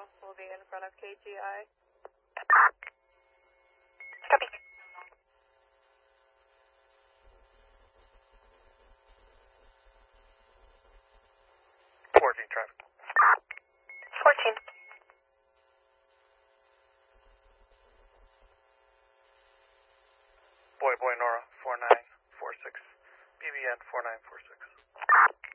will be in front of KGI. Copy. 14 traffic. 14. Boy Nora 4946. BBN 4946.